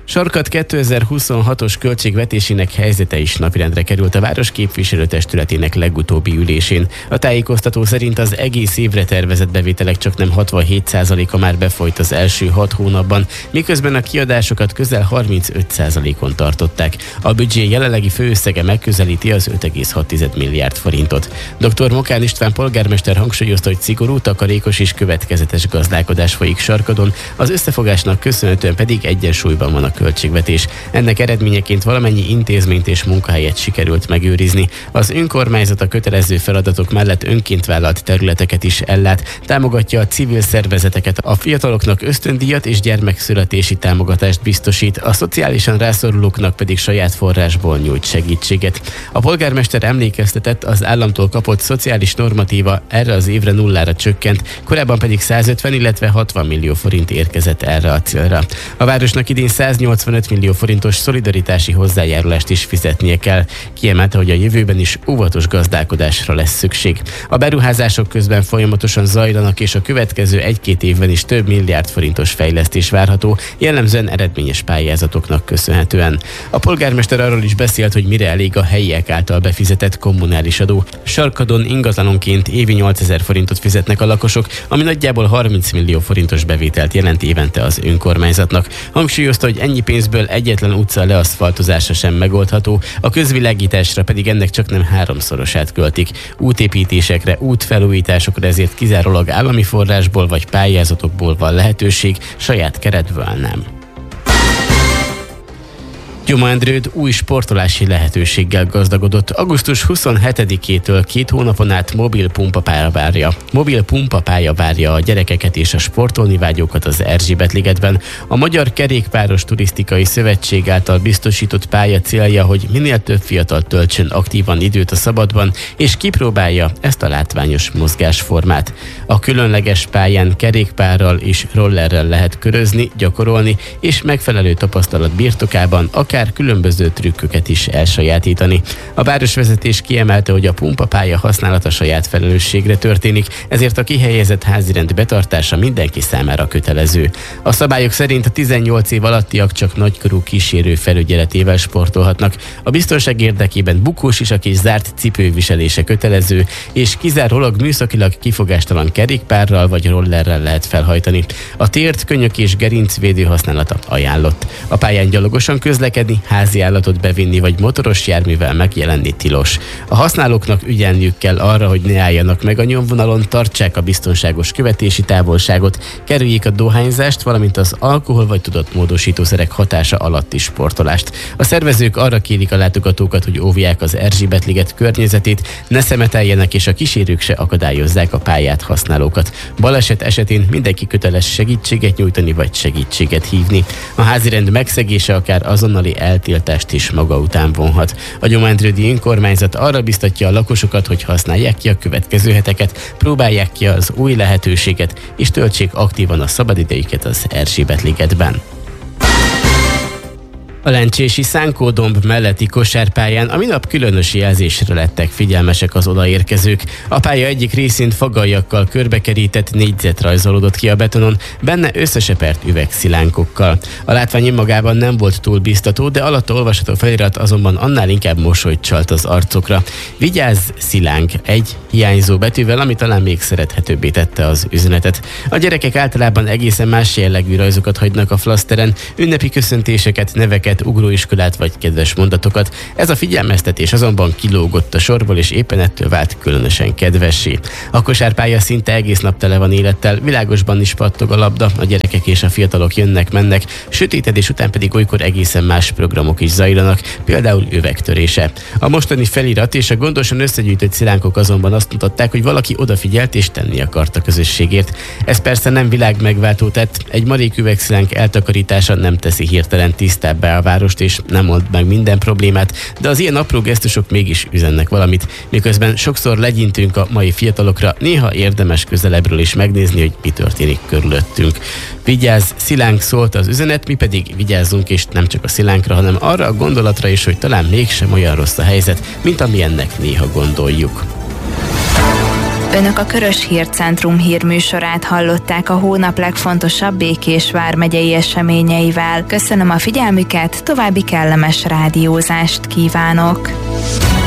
Sarkad 2026-os költségvetésének helyzete is napirendre került a város képviselőtestületének legutóbbi ülésén. A tájékoztató szerint az egész évre tervezett bevételek csaknem 67%-a már befolyt az első 6 hónapban, miközben a kiadásokat közel 35%-on tartották. A büdzsé jelenlegi főösszege megközelíti az 5,6 milliárd forintot. Dr. Mokán István polgármester hangsúlyozta, hogy szigorú, takarékos és következetes gazdálkodás folyik Sarkadon, az összefogásnak köszönhetően pedig egyensúlyban van a költségvetés. Ennek eredményeként valamennyi intézményt és munkahelyet sikerült megőrizni. Az önkormányzat a kötelező feladatok mellett önként vállalt területeket is ellát, támogatja a civil szervezeteket, a fiataloknak ösztöndíjat és gyermekszületési támogatást biztosít, a szociálisan rászorulóknak pedig saját forrásból nyújt segítséget. A polgármester emlékeztetett, az államtól kapott szociális normatíva erre az évre nullára csökkent, korábban pedig 150, illetve 60 millió forint érkezett erre a célra. A városnak idén 185 millió forintos szolidaritási hozzájárulást is fizetnie kell. Kiemelte, hogy a jövőben is óvatos gazdálkodásra lesz szükség. A beruházások közben folyamatosan zajlanak, és a következő 1-2 évben is több milliárd forintos fejlesztés várható, jellemzően eredményes pályázatoknak köszönhetően. A polgármester arról is beszélt, hogy mire elég a helyiek által befizetett kommunális adó. Sarkadon ingatlanonként évi 8000 forintot fizetnek a lakosok, ami nagyjából 30 millió forintos bevételt jelent évente az önkormányzatnak. Hangsúlyozta, hogy ennyi pénzből egyetlen utca leaszfaltozása sem megoldható, a közvilágításra pedig ennek csaknem 3-szorosát költik. Útépítésekre, útfelújításokra ezért kizárólag állami forrásból vagy pályázatokból van lehetőség, saját keretből nem. Gyomandrőd új sportolási lehetőséggel gazdagodott. Augusztus 27-től 2 hónapon át mobil pumpapálya várja a gyerekeket és a sportolni vágyókat az Erzsébet-ligetben. A Magyar Kerékpáros Turisztikai Szövetség által biztosított pálya célja, hogy minél több fiatal töltsön aktívan időt a szabadban, és kipróbálja ezt a látványos mozgásformát. A különleges pályán kerékpárral és rollerrel lehet körözni, gyakorolni, és megfelelő tapasztalat birtokában akár különböző trükköket is elsajátítani. A városvezetés kiemelte, hogy a pumpapálya használata saját felelősségre történik, ezért a kihelyezett házirend betartása mindenki számára kötelező. A szabályok szerint a 18 év alattiak csak nagykorú kísérő felügyeletével sportolhatnak. A biztonság érdekében bukósisak és zárt cipőviselése kötelező, és kizárólag műszakilag kifogástalan kerékpárral vagy rollerrel lehet felhajtani. A tért, könnyök és gerincvédő használata ajánlott. A pályán gyalogosan közlekedni, házi állatot bevinni vagy motoros járművel megjelenni tilos. A használóknak ügyelniük kell arra, hogy ne álljanak meg a nyomvonalon, tartsák a biztonságos követési távolságot, kerüljék a dohányzást, valamint az alkohol vagy tudott módosítószerek hatása alatti sportolást. A szervezők arra kérik a látogatókat, hogy óvják az Erzsébet-liget környezetét, ne szemeteljenek és a kísérők se akadályozzák a pályát használókat. Baleset esetén mindenki köteles segítséget nyújtani vagy segítséget hívni. A házirend megszegése akár azonnali eltiltást is maga után vonhat. A gyomandrődi önkormányzat arra biztatja a lakosokat, hogy használják ki a következő heteket, próbálják ki az új lehetőséget, és töltsék aktívan a szabadidejüket az Erzsébet-ligetben. A lencsési Szánkódomb melletti kosárpályán a minap különös jelzésre lettek figyelmesek az odaérkezők. A pálya egyik részén fagaljakkal körbekerített négyzet rajzolódott ki a betonon, benne összesepert üvegszilánkokkal. A látvány önmagában nem volt túl biztató, de alatta olvasható felirat azonban annál inkább mosolyt csalt az arcokra. Vigyázz, szilánk, egy hiányzó betűvel, ami talán még szerethetőbbé tette az üzenetet. A gyerekek általában egészen más jellegű rajzokat hagynak a flaszteren, ünnepi köszöntéseket, neveket, ugróiskolát vagy kedves mondatokat. Ez a figyelmeztetés azonban kilógott a sorból, és éppen ettől vált különösen kedvessé. A kosárpálya szinte egész nap tele van élettel, világosban is pattog a labda, a gyerekek és a fiatalok jönnek-mennek, sötétedés után pedig olykor egészen más programok is zajlanak, például üvegtörése. A mostani felirat és a gondosan összegyűjtött szilánkok azonban azt mutatták, hogy valaki odafigyelt és tenni akart a közösségért. Ez persze nem világmegváltó tett, egy marék üvegszilánk eltakarítása nem teszi hirtelen tisztábbá a várost és nem old meg minden problémát, de az ilyen apró gesztusok mégis üzennek valamit. Miközben sokszor legyintünk a mai fiatalokra, néha érdemes közelebbről is megnézni, hogy mi történik körülöttünk. Vigyázz, szilánk, szólt az üzenet, mi pedig vigyázzunk, és nem csak a szilánkra, hanem arra a gondolatra is, hogy talán mégsem olyan rossz a helyzet, mint amilyennek néha gondoljuk. Önök a Körös Hírcentrum hírműsorát hallották a hónap legfontosabb Békés vármegyei eseményeivel. Köszönöm a figyelmüket, további kellemes rádiózást kívánok!